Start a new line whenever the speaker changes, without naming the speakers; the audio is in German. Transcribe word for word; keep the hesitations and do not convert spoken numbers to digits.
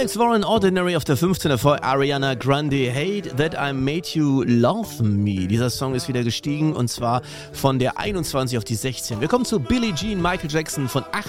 Alex Warren, Ordinary auf der fünfzehn davor Ariana Grande, Hate That I Made You Love Me. Dieser Song ist wieder gestiegen und zwar von der einundzwanzig auf die sechzehn. Wir kommen zu Billie Jean, Michael Jackson von